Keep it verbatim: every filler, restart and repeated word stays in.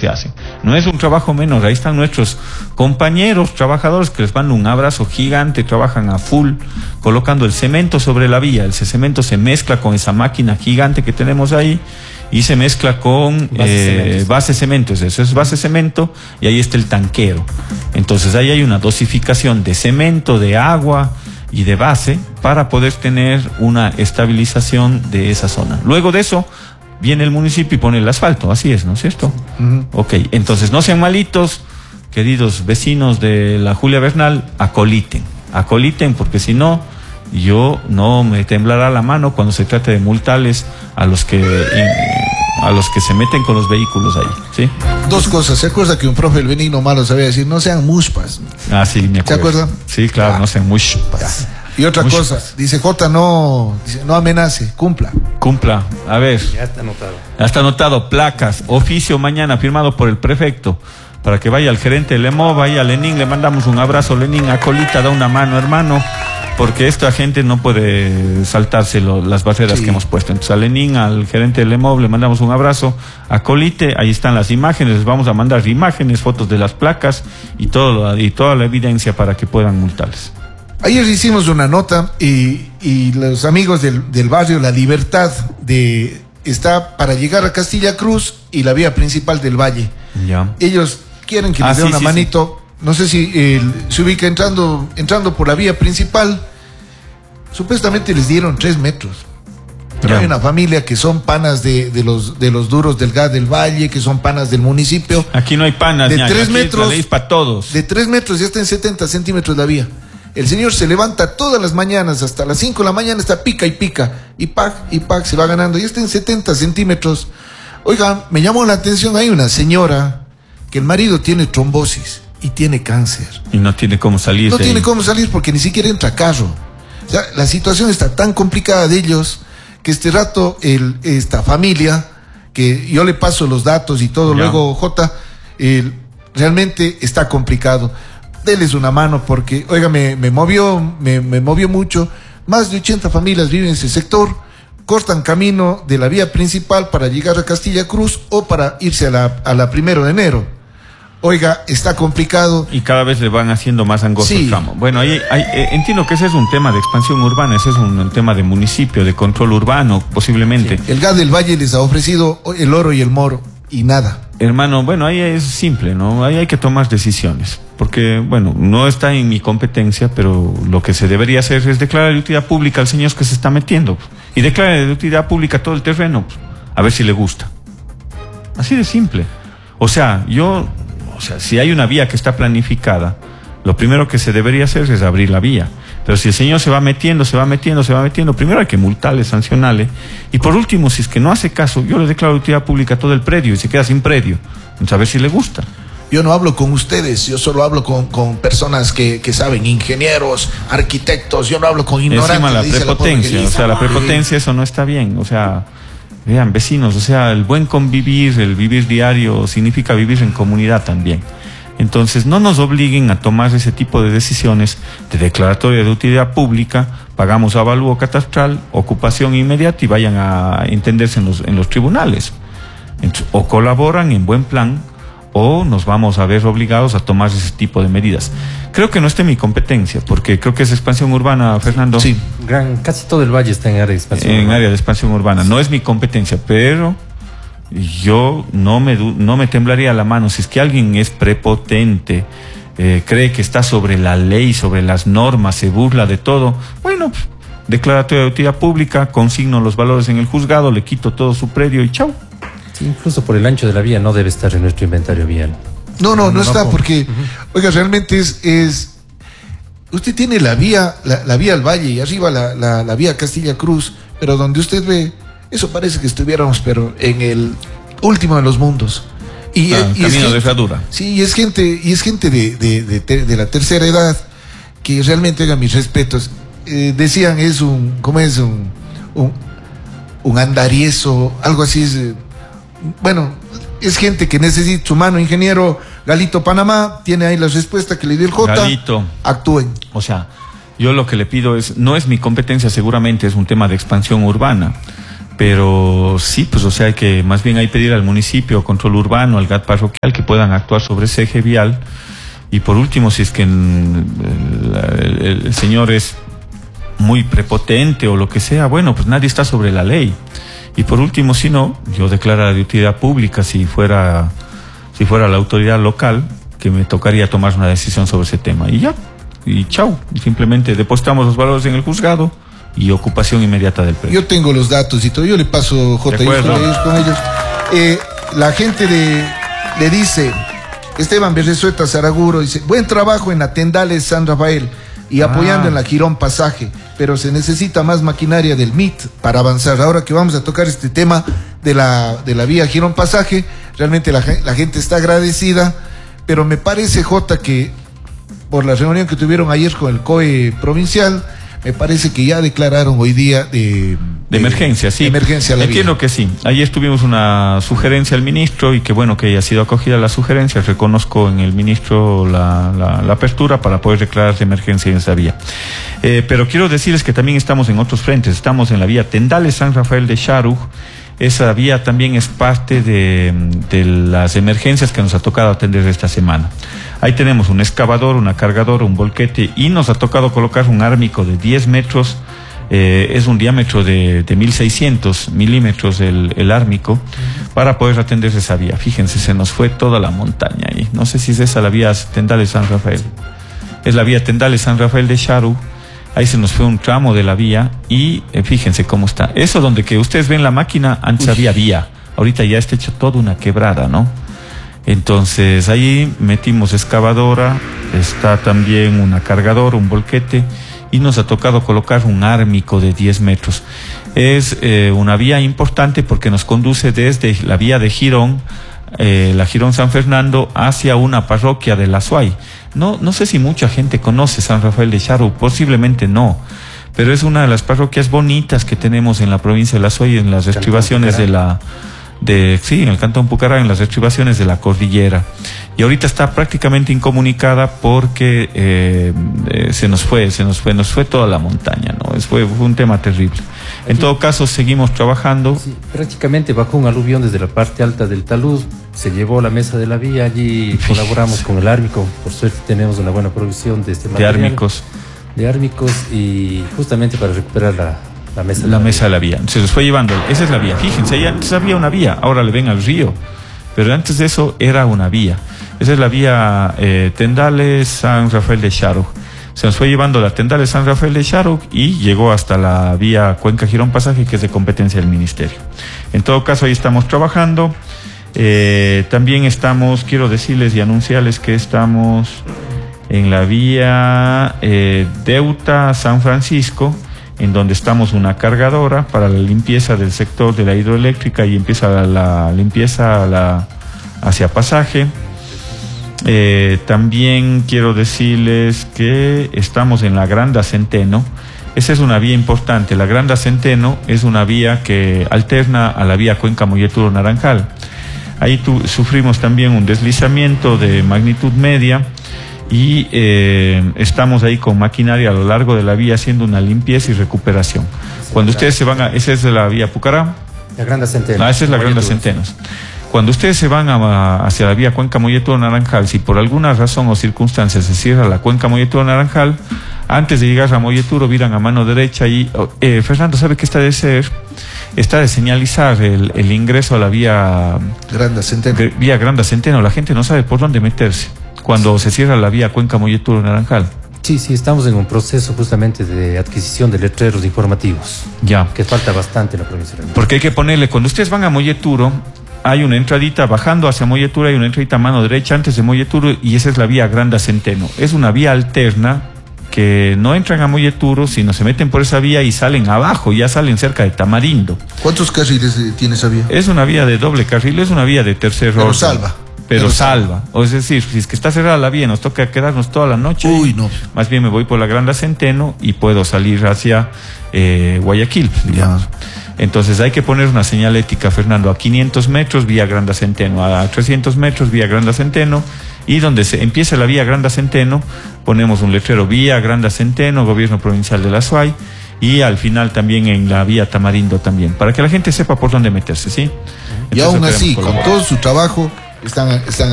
que hacen. No es un trabajo menor, ahí están nuestros compañeros trabajadores que les mando un abrazo gigante, trabajan a full, colocando el cemento sobre la vía. El cemento se mezcla con esa máquina gigante que tenemos ahí y se mezcla con base, eh, base cemento, eso es base cemento y ahí está el tanquero. Entonces ahí hay una dosificación de cemento, de agua y de base para poder tener una estabilización de esa zona. Luego de eso viene el municipio y pone el asfalto, así es, ¿no es cierto? Uh-huh. Ok, entonces no sean malitos, queridos vecinos de la Julia Bernal, acoliten, acoliten, porque si no, yo no me temblará la mano cuando se trate de multarles a los que eh, a los que se meten con los vehículos ahí, ¿sí? Dos cosas, ¿se acuerda que un profe el Benigno Malo sabía decir, no sean mushpas? Ah, sí, me acuerdo. ¿Se acuerda? Sí, claro, ah. no sean mushpas. Y otra Mushpas. cosa, dice J, no, dice, no amenace, cumpla. Cumpla, a ver. Ya está anotado. Ya está anotado, placas, oficio mañana firmado por el prefecto, para que vaya al gerente del EMO, vaya a Lenín, le mandamos un abrazo, Lenín, a colita, da una mano, hermano, porque esta gente no puede saltarse lo, las barreras sí. que hemos puesto. Entonces a Lenín, al gerente del EMO, le mandamos un abrazo, a Colite, ahí están las imágenes, les vamos a mandar imágenes, fotos de las placas y, todo, y toda la evidencia para que puedan multarles. Ayer hicimos una nota y, y los amigos del, del barrio La Libertad de, está para llegar a Castilla Cruz y la vía principal del Valle. Ya. Ellos quieren que ah, les dé sí, una sí, manito, sí. no sé si eh, se ubica entrando, entrando por la vía principal, supuestamente les dieron tres metros. Pero ya. Hay una familia que son panas de, de, los, de los duros del gas del Valle, que son panas del municipio. Aquí no hay panas, de ñaño, tres aquí metros, la ley es para todos. De tres metros ya está en setenta centímetros la vía. El señor se levanta todas las mañanas, hasta las cinco de la mañana está pica y pica, y pac, y pac, se va ganando, ya está en setenta centímetros. Oiga, me llamó la atención, hay una señora que el marido tiene trombosis y tiene cáncer. Y no tiene cómo salir. No tiene ahí. cómo salir porque ni siquiera entra carro. O sea, la situación está tan complicada de ellos que este rato el, esta familia, que yo le paso los datos y todo, ya. luego J, el, realmente está complicado. Deles una mano porque, oiga, me, me movió, me, me movió mucho. Más de ochenta familias viven en ese sector, cortan camino de la vía principal para llegar a Castilla Cruz o para irse a la, a la primero de enero. Oiga, está complicado. Y cada vez le van haciendo más angosto sí. el tramo. Bueno, ahí, ahí, eh, entiendo que ese es un tema de expansión urbana, ese es un, un tema de municipio, de control urbano, posiblemente. Sí. El gas del Valle les ha ofrecido el oro y el moro y nada. Hermano, bueno, ahí es simple, ¿no? Ahí hay que tomar decisiones. Porque, bueno, no está en mi competencia, pero lo que se debería hacer es declarar de utilidad pública al señor que se está metiendo. Y declarar de utilidad pública todo el terreno, a ver si le gusta. Así de simple. O sea, yo, o sea, si hay una vía que está planificada, lo primero que se debería hacer es abrir la vía. Pero si el señor se va metiendo, se va metiendo, se va metiendo, primero hay que multarle, sancionarle. Y por último, si es que no hace caso, yo le declaro de utilidad pública todo el predio y se queda sin predio. Entonces, a ver si le gusta. Yo no hablo con ustedes, yo solo hablo con, con personas que, que saben, ingenieros, arquitectos, yo no hablo con ignorantes. Encima la prepotencia, la o sea, la prepotencia, eso no está bien, o sea, vean, vecinos, o sea, el buen convivir, el vivir diario, significa vivir en comunidad también. Entonces, no nos obliguen a tomar ese tipo de decisiones de declaratoria de utilidad pública, pagamos avalúo catastral, ocupación inmediata y vayan a entenderse en los, en los tribunales. Entonces, o colaboran en buen plan, o nos vamos a ver obligados a tomar ese tipo de medidas. Creo que no está en mi competencia, porque creo que es expansión urbana, Fernando. Sí, gran, casi todo el valle está en área de expansión en urbana. En área de expansión urbana. No es mi competencia, pero yo no me, no me temblaría la mano si es que alguien es prepotente, eh, cree que está sobre la ley, sobre las normas, se burla de todo. Bueno, declaratoria de utilidad pública, consigno los valores en el juzgado, le quito todo su predio y chau. Sí, incluso por el ancho de la vía no debe estar en nuestro inventario vial. No, no, no, no está no, porque, uh-huh. oiga, realmente es, es, usted tiene la vía, la, la vía al Valle y arriba la, la, la vía Castilla Cruz, pero donde usted ve, eso parece que estuviéramos, pero en el último de los mundos. Y, ah, y camino es gente, de herradura. Sí, y es gente, y es gente de, de, de, de, de la tercera edad que realmente, oiga, mis respetos, eh, decían es un, ¿cómo es? Un, un, un andariezo, algo así es. Eh, Bueno, es gente que necesita su mano. Ingeniero Galito Panamá tiene ahí la respuesta que le dio el J. Galito, actúen. O sea, yo lo que le pido es, no es mi competencia, seguramente es un tema de expansión urbana, Pero sí, pues o sea, hay que más bien hay pedir al municipio, control urbano, al G A T parroquial, que puedan actuar sobre ese eje vial. Y por último, si es que el, el, el señor es muy prepotente o lo que sea, bueno, pues nadie está sobre la ley. Y por último, si no, yo declarara de utilidad pública si fuera, si fuera la autoridad local, que me tocaría tomar una decisión sobre ese tema. Y ya, y chau, simplemente depositamos los valores en el juzgado y ocupación inmediata del predio. Yo tengo los datos y todo, yo le paso J I con ellos. Con ellos. Eh, la gente de, le dice, Esteban Berresueta Saraguro, dice, buen trabajo en la Tendales San Rafael y apoyando ah. en la Girón Pasaje, pero se necesita más maquinaria del M I T para avanzar. Ahora que vamos a tocar este tema de la, de la vía Girón Pasaje, realmente la, la gente está agradecida, pero me parece, Jota, que por la reunión que tuvieron ayer con el C O E provincial, me parece que ya declararon hoy día de... De emergencia, sí. De emergencia a la Entiendo vía. que sí. Ayer tuvimos una sugerencia al ministro y que bueno que haya sido acogida la sugerencia. Reconozco en el ministro la, la, la apertura para poder declarar de emergencia en esa vía. Eh, pero quiero decirles que también estamos en otros frentes. Estamos en la vía Tendales San Rafael de Sharuj. Esa vía también es parte de, de las emergencias que nos ha tocado atender esta semana. Ahí tenemos un excavador, una cargadora, un volquete y nos ha tocado colocar un ármico de diez metros. Eh, es un diámetro de, de mil seiscientos milímetros el, el ármico para poder atender esa vía. Fíjense, se nos fue toda la montaña ahí. No sé si es esa la vía Tendales San Rafael. Es la vía Tendales San Rafael de Sharuj. Ahí se nos fue un tramo de la vía y eh, fíjense cómo está. Eso donde que ustedes ven la máquina, antes Uy. había vía. Ahorita ya está hecho toda una quebrada, ¿no? Entonces ahí metimos excavadora, está también una cargadora, un volquete y nos ha tocado colocar un ármico de diez metros. Es eh, una vía importante porque nos conduce desde la vía de Girón, eh, la Girón San Fernando, hacia una parroquia de La Suay. No, no sé si mucha gente conoce San Rafael de Sharuj, posiblemente no, pero es una de las parroquias bonitas que tenemos en la provincia de La Suay, en las estribaciones de la... De, sí, en el cantón Pucará, en las estribaciones de la cordillera. Y ahorita está prácticamente incomunicada porque eh, eh, se nos fue, se nos fue, nos fue toda la montaña, ¿no? Es, fue, fue un tema terrible. En todo caso, seguimos trabajando. Sí, prácticamente bajó un aluvión desde la parte alta del talud, se llevó la mesa de la vía, allí sí. Colaboramos con el ármico, por suerte tenemos una buena provisión de este material. De ármicos. De ármicos y justamente para recuperar la... La mesa, de la, la, mesa de la vía. Se los fue llevando. Esa es la vía. Fíjense, ahí antes había una vía. Ahora le ven al río. Pero antes de eso era una vía. Esa es la vía eh, Tendales San Rafael de Sharuj. Se nos fue llevando la Tendales San Rafael de Sharuj y llegó hasta la vía Cuenca Girón Pasaje, que es de competencia del ministerio. En todo caso, ahí estamos trabajando. Eh, también estamos, quiero decirles y anunciarles que estamos en la vía eh, Deuta San Francisco, en donde estamos una cargadora para la limpieza del sector de la hidroeléctrica y empieza la, la limpieza la, hacia Pasaje. Eh, también quiero decirles que estamos en la Granda Centeno. Esa es una vía importante. La Granda Centeno es una vía que alterna a la vía Cuenca Molleturo Naranjal. Ahí tu, sufrimos también un deslizamiento de magnitud media. Y eh, estamos ahí con maquinaria a lo largo de la vía haciendo una limpieza y recuperación. Cuando ustedes se van a... Esa es la vía Pucará. La Granda Centeno. Ah, esa es la Granda Centenos. Cuando ustedes se van a, hacia la vía Cuenca Molleturo Naranjal, si por alguna razón o circunstancia se cierra la Cuenca Molleturo Naranjal, antes de llegar a Molleturo viran a mano derecha y... Eh, Fernando, ¿sabe qué está de ser? Está de señalizar el, el ingreso a la vía... Granda Centeno. Vía Granda Centeno. La gente no sabe por dónde meterse cuando se cierra la vía Cuenca Molleturo Naranjal. Sí, sí, estamos en un proceso justamente de adquisición de letreros informativos. Ya. Que falta bastante en la provincia de Naranjal. Porque hay que ponerle, cuando ustedes van a Molleturo, hay una entradita, bajando hacia Molleturo, hay una entradita a mano derecha antes de Molleturo y esa es la vía Granda Centeno. Es una vía alterna que no entran a Molleturo, sino se meten por esa vía y salen abajo, ya salen cerca de Tamarindo. ¿Cuántos carriles tiene esa vía? Es una vía de doble carril, es una vía de tercer orden. Pero salva. Pero, pero salva. O es decir, si es que está cerrada la vía, nos toca quedarnos toda la noche. Uy, no. Más bien me voy por la Granda Centeno y puedo salir hacia eh, Guayaquil, digamos. Ya. Entonces hay que poner una señalética, Fernando, a quinientos metros vía Granda Centeno, a trescientos metros vía Granda Centeno, y donde se empieza la vía Granda Centeno, ponemos un letrero vía Granda Centeno, Gobierno Provincial de La Suay, y al final también en la vía Tamarindo también, para que la gente sepa por dónde meterse, ¿sí? Y Entonces, aún queremos así, con colaborar. todo su trabajo, están, están